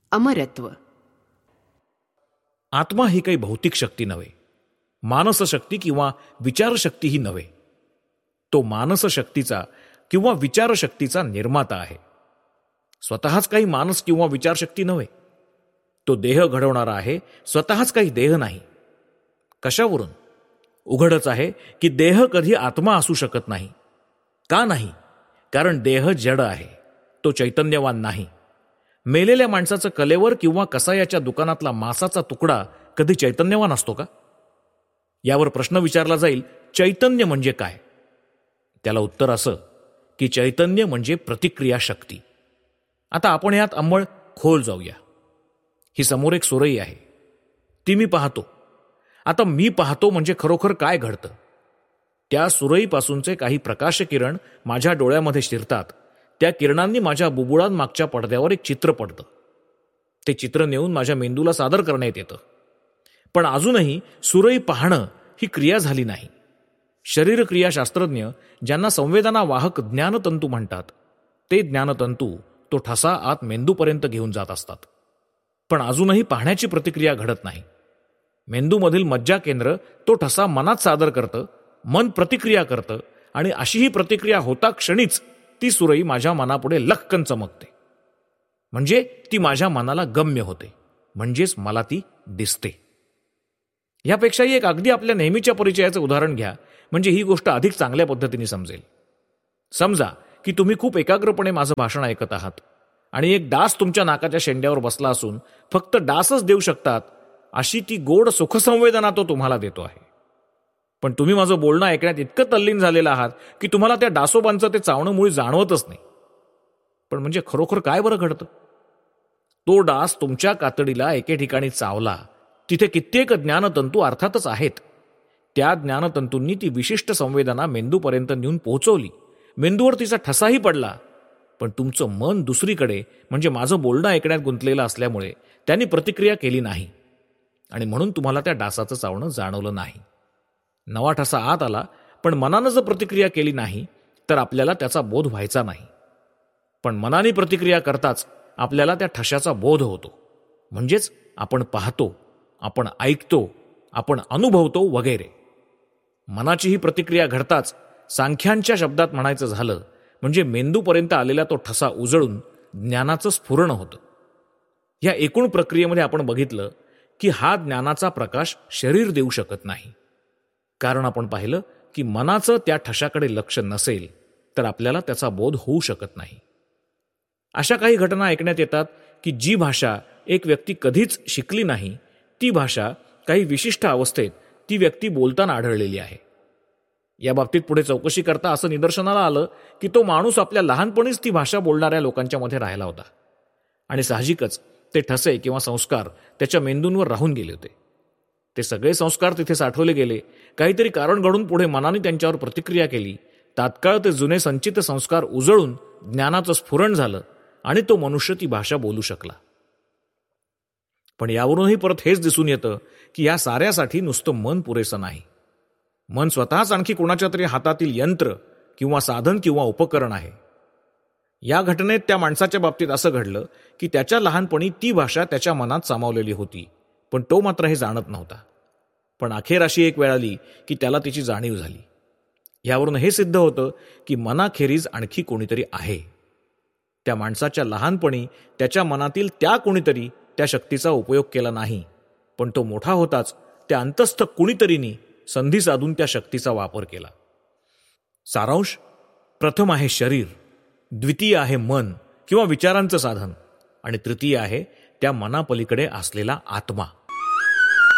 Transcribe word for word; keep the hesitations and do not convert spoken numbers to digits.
अमरत्व. आत्मा ही काही भौतिक शक्ती नव्हे, मानसशक्ती किंवा विचारशक्तीही नव्हे. तो मानसशक्तीचा किंवा विचारशक्तीचा निर्माता आहे. स्वतःच काही मानस किंवा विचारशक्ती नव्हे. तो देह घडवणारा आहे, स्वतःच काही देह नाही. कशावरून? उघडच आहे की देह कधी आत्मा असू शकत नाही. का नाही? कारण देह जड आहे, तो चैतन्यवान नाही. मेलेल्या माणसाचं कलेवर किंवा कसायाच्या दुकानातला मांसाचा तुकडा कधी चैतन्यवान असतो का? यावर प्रश्न विचारला जाईल, चैतन्य म्हणजे काय? त्याला उत्तर असं की चैतन्य म्हणजे प्रतिक्रिया शक्ती. आता आपण यात अंमळ खोल जाऊया. ही समोर एक सुरई आहे, ती मी पाहतो. आता मी पाहतो म्हणजे खरोखर काय घडतं? त्या सुरईपासूनचे काही प्रकाशकिरण माझ्या डोळ्यामध्ये शिरतात. त्या किरणांनी माझ्या बुबुळांमागच्या पडद्यावर एक चित्र पडतं. ते चित्र नेऊन माझ्या मेंदूला सादर करण्यात येतं. पण अजूनही सुरई पाहणं ही क्रिया झाली नाही. शरीरक्रियाशास्त्रज्ञ ज्यांना संवेदना वाहक ज्ञानतंतू म्हणतात, ते ज्ञानतंतू तो ठसा आत मेंदूपर्यंत घेऊन जात असतात. पण अजूनही पाहण्याची प्रतिक्रिया घडत नाही. मेंदूमधील मज्जा केंद्र तो ठसा मनात सादर करतं, मन प्रतिक्रिया करतं आणि अशी ही प्रतिक्रिया होता क्षणीच ती सुरई माझ्या मनापुढे लख्खन चमकते. म्हणजे ती माझ्या मनाला गम्य होते, म्हणजेच मला ती दिसते. यापेक्षाही एक अगदी आपल्या नेहमीच्या परिचयाचं उदाहरण घ्या, म्हणजे ही गोष्ट अधिक चांगल्या पद्धतीने समजेल. समजा की तुम्ही खूप एकाग्रपणे माझं भाषण ऐकत आहात आणि एक डास तुमच्या नाकाच्या शेंड्यावर बसला असून फक्त डासच देऊ शकतात अशी ती गोड सुखसंवेदना तो तुम्हाला देतो आहे. पण तुम्ही माझं बोलणं ऐकण्यात इतकं तल्लीन झालेलं आहात की तुम्हाला त्या डासोबांचं ते चावणं मुळी जाणवतच नाही. पण म्हणजे खरोखर काय बरं घडतं? तो डास तुमच्या कातडीला एके ठिकाणी चावला, तिथे कित्येक ज्ञानतंतू अर्थातच आहेत. त्या ज्ञानतंतूंनी ती विशिष्ट संवेदना मेंदूपर्यंत नेऊन पोहोचवली. मेंदूवर तिचा ठसाही पडला. पण तुमचं मन दुसरीकडे म्हणजे माझं बोलणं ऐकण्यात गुंतलेलं असल्यामुळे त्यांनी प्रतिक्रिया केली नाही आणि म्हणून तुम्हाला त्या डासाचं चावणं जाणवलं नाही. नवा ठसा आत आला, पण मनानं जर प्रतिक्रिया केली नाही तर आपल्याला त्याचा बोध व्हायचा नाही. पण मनाने प्रतिक्रिया करताच आपल्याला त्या ठशाचा बोध होतो. म्हणजेच आपण पाहतो, आपण ऐकतो, आपण अनुभवतो वगैरे. मनाची ही प्रतिक्रिया घडताच सांख्यांच्या शब्दात म्हणायचं झालं म्हणजे मेंदूपर्यंत आलेला तो ठसा उजळून ज्ञानाचं स्फुरण होतं. या एकूण प्रक्रियेमध्ये आपण बघितलं की हा ज्ञानाचा प्रकाश शरीर देऊ शकत नाही. कारण आपण पाहिलं की मनाचं त्या ठशाकडे लक्ष नसेल तर आपल्याला त्याचा बोध होऊ शकत नाही. अशा काही घटना ऐकण्यात येतात की जी भाषा एक व्यक्ती कधीच शिकली नाही, ती भाषा काही विशिष्ट अवस्थेत ती व्यक्ती बोलताना आढळलेली आहे. या बाबतीत पुढे चौकशी करता असं निदर्शनाला आलं की तो माणूस आपल्या लहानपणीच ती भाषा बोलणाऱ्या लोकांच्या मध्ये राहिला होता आणि साहजिकच ते ठसे किंवा संस्कार त्याच्या मेंदूंवर राहून गेले होते. ते सगळे संस्कार तिथे साठवले गेले. काहीतरी कारण घडून पुढे मनाने त्यांच्यावर प्रतिक्रिया केली. तात्काळ ते जुने संचित संस्कार उजळून ज्ञानाचं स्फुरण झालं आणि तो मनुष्य ती भाषा बोलू शकला. पण यावरूनही परत हेच दिसून येतं की या साऱ्यासाठी नुसतं मन पुरेसं नाही. मन स्वतःच आणखी कोणाच्या तरी हातातील यंत्र किंवा साधन किंवा उपकरण आहे. या घटनेत त्या माणसाच्या बाबतीत असं घडलं की त्याच्या लहानपणी ती भाषा त्याच्या मनात सामावलेली होती, पण तो मात्र हे जाणत नव्हता. पण अखेर अशी एक वेळ आली की त्याला तिची जाणीव झाली. यावरून हे सिद्ध होतं की मनाखेरीज आणखी कोणीतरी आहे. त्या माणसाच्या लहानपणी त्याच्या मनातील त्या कोणीतरी त्या शक्तीचा उपयोग केला नाही, पण तो मोठा होताच त्या अंतस्थ कुणीतरीनी संधी साधून त्या शक्तीचा वापर केला. सारांश: प्रथम आहे शरीर, द्वितीय आहे मन किंवा विचारांचं साधन आणि तृतीय आहे त्या मनापलीकडे असलेला आत्मा.